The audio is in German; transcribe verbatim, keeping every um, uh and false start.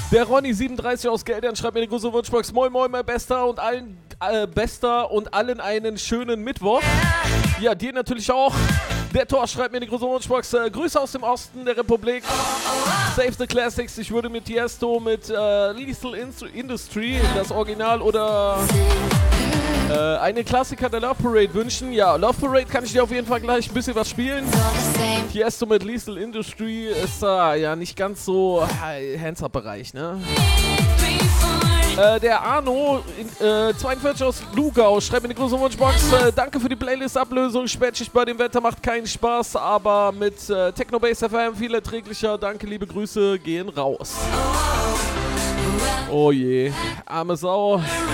Der Ronny siebenunddreißig aus Geldern schreibt mir eine große Wunschbox. Moin moin, mein Bester und allen äh, Bester und allen einen schönen Mittwoch. Ja, dir natürlich auch. Der Tor schreibt mir eine große Wunschbox. Äh, Grüße aus dem Osten der Republik. Save the Classics. Ich würde mit Tiesto mit äh, Lethal Industry, das Original oder äh, eine Klassiker der Love Parade wünschen. Ja, Love Parade kann ich dir auf jeden Fall gleich ein bisschen was spielen. Tiesto mit Lethal Industry ist äh, ja nicht ganz so äh, Hands-Up-Bereich, ne? Äh, der Arno, äh, zweiundvierzig aus Lugau, schreibt mir eine große Wunschbox. Äh, danke für die Playlist-Ablösung. Spätschicht bei dem Wetter macht keinen Spaß, aber mit äh, Techno-Bass F M viel erträglicher. Danke, liebe Grüße, gehen raus. Oh je, arme Sau.